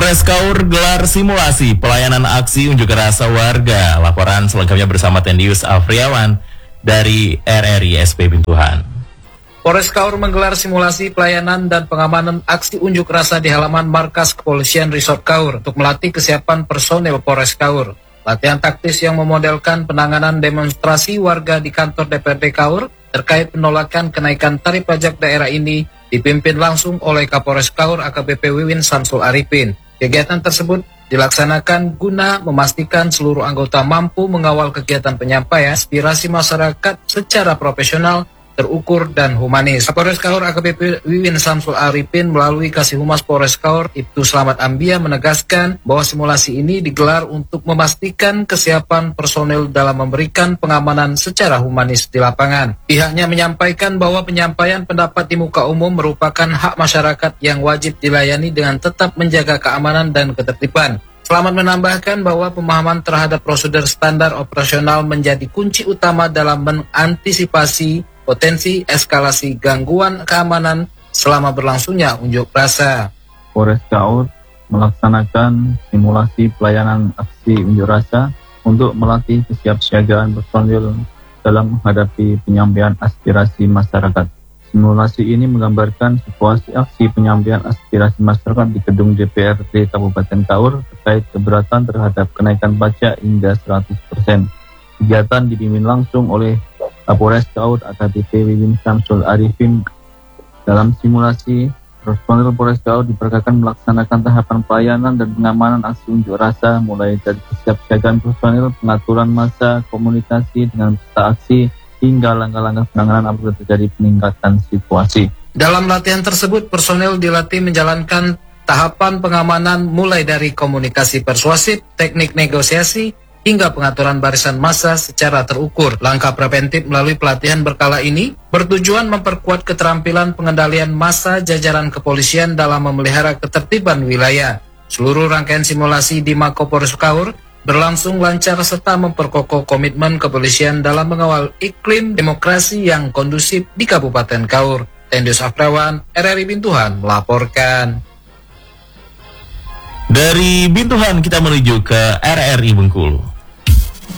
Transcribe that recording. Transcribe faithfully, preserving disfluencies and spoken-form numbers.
Polres Kaur gelar simulasi pelayanan aksi unjuk rasa warga. Laporan selengkapnya bersama Tendius Afriawan dari R R I S P Bintuhan. Polres Kaur menggelar simulasi pelayanan dan pengamanan aksi unjuk rasa di halaman markas kepolisian Resort Kaur untuk melatih kesiapan personel Polres Kaur. Latihan taktis yang memodelkan penanganan demonstrasi warga di kantor D P R D Kaur terkait penolakan kenaikan tarif pajak daerah ini dipimpin langsung oleh Kapolres Kaur A K B P Wiwin Samsul Arifin. Kegiatan tersebut dilaksanakan guna memastikan seluruh anggota mampu mengawal kegiatan penyampaian aspirasi masyarakat secara profesional, terukur dan humanis. Kapolres Kaur A K B P Wiwin Samsul Arifin melalui Kasih Humas Polres Kaur Ibtu Slamet Ambia menegaskan bahwa simulasi ini digelar untuk memastikan kesiapan personel dalam memberikan pengamanan secara humanis di lapangan. Pihaknya menyampaikan bahwa penyampaian pendapat di muka umum merupakan hak masyarakat yang wajib dilayani dengan tetap menjaga keamanan dan ketertiban. Selamat menambahkan bahwa pemahaman terhadap prosedur standar operasional menjadi kunci utama dalam mengantisipasi potensi eskalasi gangguan keamanan selama berlangsungnya unjuk rasa. Polres Kaur melaksanakan simulasi pelayanan aksi unjuk rasa untuk melatih kesiapsiagaan personil dalam menghadapi penyampaian aspirasi masyarakat. Simulasi ini menggambarkan situasi aksi penyampaian aspirasi masyarakat di gedung D P R D Kabupaten Kaur terkait keberatan terhadap kenaikan pajak hingga seratus persen. Kegiatan dipimpin langsung oleh Kapolres Kaur A K B P Wiwin Samsul Arifin. Dalam simulasi, personel Polres Kaur diperagakan melaksanakan tahapan pelayanan dan pengamanan aksi unjuk rasa mulai dari kesiapsiagaan personel, pengaturan massa, komunikasi dengan peserta aksi, hingga langkah-langkah penanganan apabila terjadi peningkatan situasi. Dalam latihan tersebut, personel dilatih menjalankan tahapan pengamanan mulai dari komunikasi persuasif, teknik negosiasi, hingga pengaturan barisan massa secara terukur. Langkah preventif melalui pelatihan berkala ini bertujuan memperkuat keterampilan pengendalian massa jajaran kepolisian dalam memelihara ketertiban wilayah. Seluruh rangkaian simulasi di Mako Polres Kaur berlangsung lancar serta memperkokoh komitmen kepolisian dalam mengawal iklim demokrasi yang kondusif di Kabupaten Kaur. Tendius Afriawan, R R I Bintuhan melaporkan. Dari Bintuhan kita menuju ke R R I Bengkulu.